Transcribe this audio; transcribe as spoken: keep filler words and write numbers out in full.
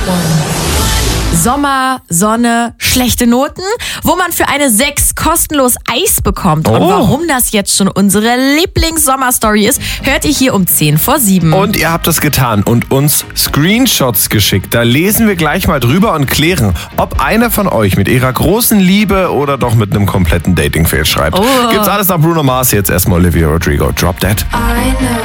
Sommer, Sonne, schlechte Noten, wo man für eine sechs kostenlos Eis bekommt. Und Oh. warum das jetzt schon unsere Lieblings-Sommer-Story ist, hört ihr hier um zehn vor sieben. Und ihr habt das getan und uns Screenshots geschickt. Da lesen wir gleich mal drüber und klären, ob einer von euch mit ihrer großen Liebe oder doch mit einem kompletten Dating-Fail schreibt. Oh. Gibt's alles nach Bruno Mars, jetzt erstmal Olivia Rodrigo. Drop That. I know